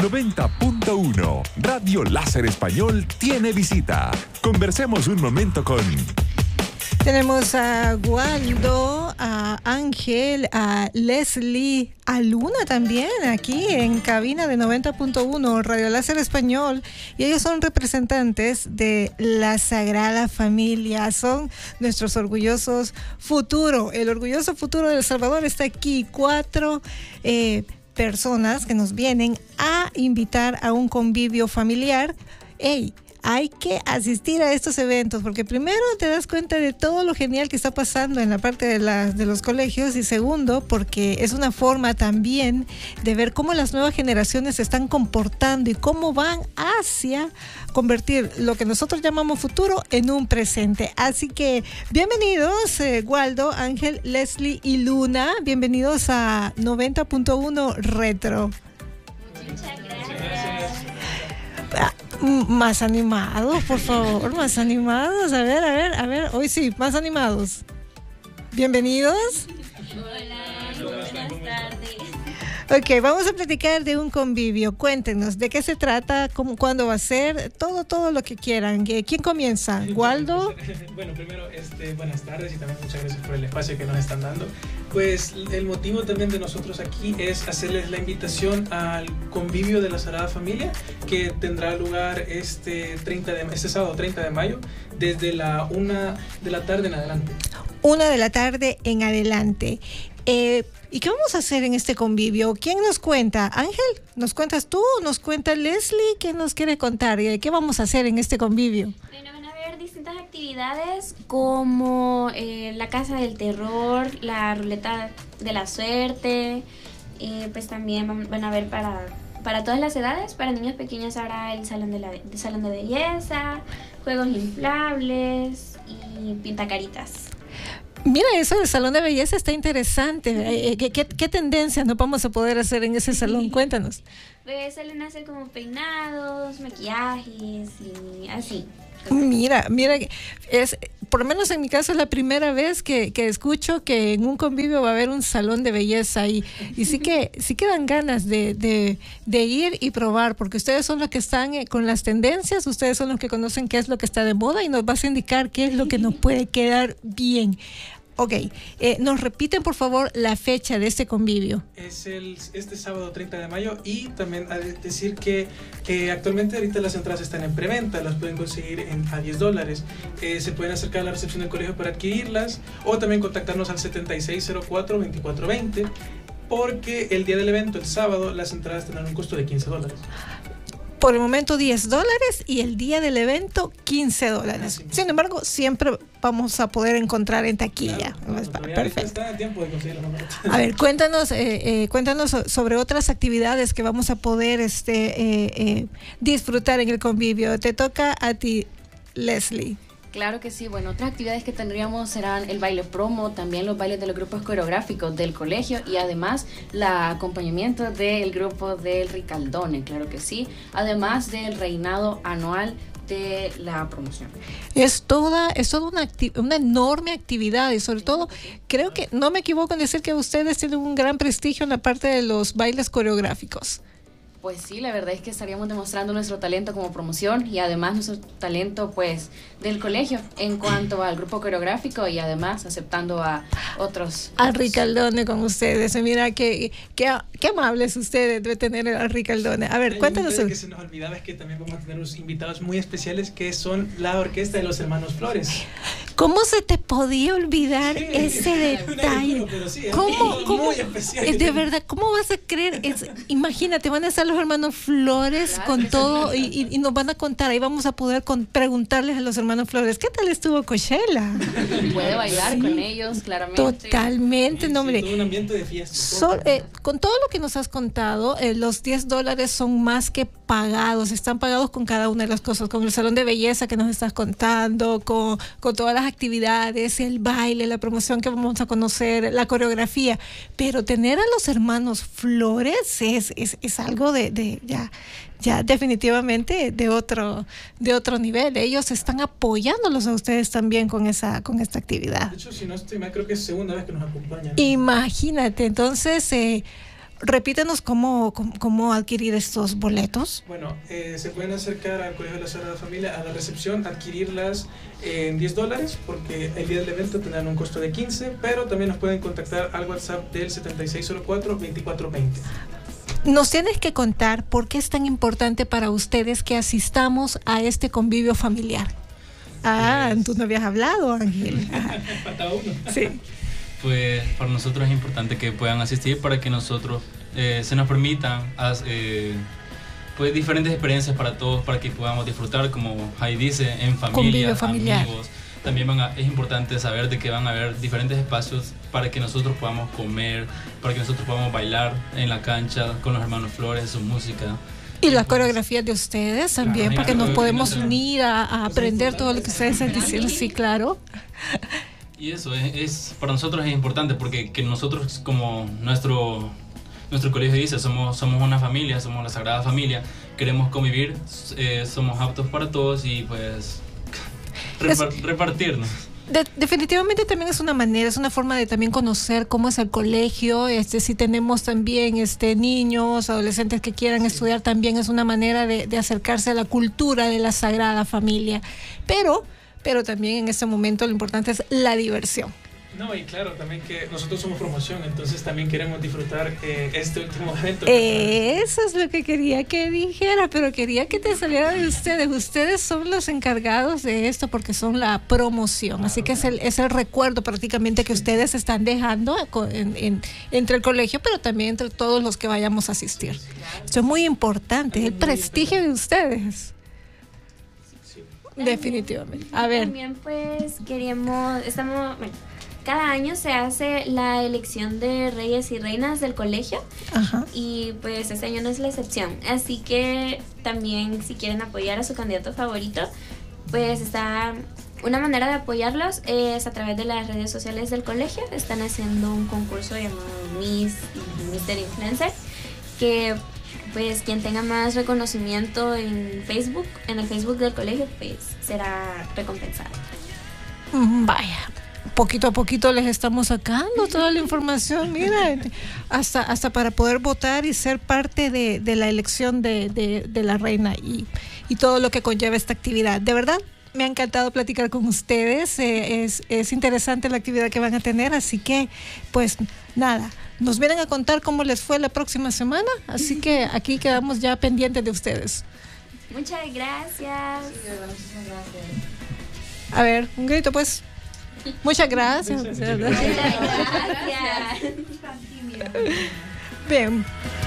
90.1. Radio Láser Español tiene visita. Conversemos un momento con... Tenemos a Waldo, a Ángel, a Leslie, a Luna también, aquí en cabina de 90.1 Radio Láser Español. Y ellos son representantes de la Sagrada Familia. Son nuestros orgullosos futuro. El orgulloso futuro de El Salvador está aquí. 4 personas que nos vienen a invitar a un convivio familiar. Hay que asistir a estos eventos porque primero te das cuenta de todo lo genial que está pasando en la parte de los colegios, y segundo porque es una forma también de ver cómo las nuevas generaciones se están comportando y cómo van hacia convertir lo que nosotros llamamos futuro en un presente. Así que bienvenidos Waldo, Ángel, Leslie y Luna, bienvenidos a 90.1 Retro. Muchas gracias. Más animados, por favor, más animados. A ver, hoy sí, más animados. Bienvenidos. Hola, buenas tardes. Ok, vamos a platicar de un convivio. Cuéntenos, ¿de qué se trata? ¿Cuándo va a ser? Todo lo que quieran. ¿Quién comienza? ¿Waldo? Bueno, primero, buenas tardes y también muchas gracias por el espacio que nos están dando. Pues el motivo también de nosotros aquí es hacerles la invitación al convivio de la Sagrada Familia, que tendrá lugar este sábado 30 de mayo, desde la 1 de la tarde en adelante. 1 de la tarde en adelante. ¿Y qué vamos a hacer en este convivio? ¿Quién nos cuenta? Ángel, ¿nos cuentas tú? ¿Nos cuenta Leslie? ¿Qué nos quiere contar? ¿Qué vamos a hacer en este convivio? Bueno, van a haber distintas actividades como la casa del terror, la ruleta de la suerte, pues también van a haber para todas las edades. Para niños pequeños habrá el salón de belleza, juegos inflables y pintacaritas. Mira, eso del salón de belleza está interesante. ¿Qué tendencias nos vamos a poder hacer en ese salón? Cuéntanos. Pues suelen hacer como peinados, maquillajes y así. Mira, por lo menos en mi caso es la primera vez que escucho que en un convivio va a haber un salón de belleza y sí que dan ganas de ir y probar, porque ustedes son los que están con las tendencias, ustedes son los que conocen qué es lo que está de moda y nos vas a indicar qué es lo que nos puede quedar bien. Ok, nos repiten por favor la fecha de este convivio. Es este sábado 30 de mayo y también a decir que actualmente ahorita las entradas están en preventa, las pueden conseguir a $10. Se pueden acercar a la recepción del colegio para adquirirlas o también contactarnos al 7604-2420, porque el día del evento, el sábado, las entradas tendrán un costo de $15. Por el momento $10 y el día del evento $15. Sin embargo, siempre vamos a poder encontrar en taquilla. Claro, Perfecto. Está a tiempo de conseguirlo. A ver, cuéntanos sobre otras actividades que vamos a poder disfrutar en el convivio. Te toca a ti, Leslie. Claro que sí. Bueno, otras actividades que tendríamos serán el baile promo, también los bailes de los grupos coreográficos del colegio y además el acompañamiento del grupo del Ricaldone, claro que sí, además del reinado anual de la promoción. Es toda una enorme actividad y sobre todo creo que no me equivoco en decir que ustedes tienen un gran prestigio en la parte de los bailes coreográficos. Pues sí, la verdad es que estaríamos demostrando nuestro talento como promoción y además nuestro talento pues del colegio en cuanto al grupo coreográfico y además aceptando a otros. Al Ricaldone con ustedes. Mira qué amables ustedes debe tener al Ricaldone. A ver, cuéntanos. Lo que se nos olvidaba es que también vamos a tener unos invitados muy especiales que son la orquesta de los hermanos Flores. ¿Cómo se te podía olvidar ese detalle? Pero sí, ¿Cómo? Muy especial. De verdad, ¿cómo vas a creer? Imagínate, van a estar los hermanos Flores, claro, con todo y nos van a contar, ahí vamos a poder preguntarles a los hermanos Flores, ¿qué tal estuvo Coachella? Puede bailar con ellos, claramente. Totalmente, no, hombre. Todo un ambiente de fiesta. Con todo lo que nos has contado, los $10 son más que pagados, están pagados con cada una de las cosas, con el salón de belleza que nos estás contando, con todas las actividades, el baile, la promoción que vamos a conocer, la coreografía, pero tener a los hermanos Flores es algo de ya definitivamente de otro nivel. Ellos están apoyándolos a ustedes también con esta actividad. De hecho, si no estoy mal, creo que es segunda vez que nos acompañan. Imagínate, entonces Repítenos cómo adquirir estos boletos. Bueno, se pueden acercar al Colegio de la Sagrada Familia a la recepción, adquirirlas en $10, porque el día del evento tendrán un costo de 15, pero también nos pueden contactar al WhatsApp del 7604-2420. Nos tienes que contar por qué es tan importante para ustedes que asistamos a este convivio familiar. Tú no habías hablado, Ángel. Faltaba uno. Sí. Pues para nosotros es importante que puedan asistir para que nosotros se nos permitan pues diferentes experiencias para todos, para que podamos disfrutar, como Jai dice, en familia, amigos. También es importante saber de que van a haber diferentes espacios para que nosotros podamos comer, para que nosotros podamos bailar en la cancha con los hermanos Flores, su música. Y las coreografías de ustedes también, porque nos podemos unir a aprender todo lo que ustedes están diciendo. Sí, claro. Y eso es para nosotros es importante porque que nosotros, como nuestro colegio dice, somos una familia, somos la Sagrada Familia, queremos convivir, somos aptos para todos y pues repartirnos. Definitivamente también es una manera, es una forma de también conocer cómo es el colegio. Si tenemos también niños, adolescentes que quieran estudiar, también es una manera de acercarse a la cultura de la Sagrada Familia. Pero también en este momento lo importante es la diversión. No, y claro, también que nosotros somos promoción, entonces también queremos disfrutar este último evento. Eso es lo que quería que dijera, pero quería que te saliera de ustedes. Ustedes son los encargados de esto porque son la promoción, así que es el recuerdo prácticamente que ustedes están dejando entre el colegio, pero también entre todos los que vayamos a asistir. Esto es muy importante, es el prestigio de ustedes. Definitivamente. A ver. También pues cada año se hace la elección de reyes y reinas del colegio. Ajá. Y pues este año no es la excepción. Así que también si quieren apoyar a su candidato favorito, pues una manera de apoyarlos es a través de las redes sociales del colegio. Están haciendo un concurso llamado Miss y Mr. Influencer, que pues quien tenga más reconocimiento en el Facebook del colegio, pues será recompensado. Vaya, poquito a poquito les estamos sacando toda la información, mira, hasta para poder votar y ser parte de la elección de la reina y todo lo que conlleva esta actividad. De verdad, me ha encantado platicar con ustedes, es interesante la actividad que van a tener, así que pues nada, nos vienen a contar cómo les fue la próxima semana, así que aquí quedamos ya pendientes de ustedes. Muchas gracias. A ver, un grito pues. Muchas gracias. Muchas gracias. Bien.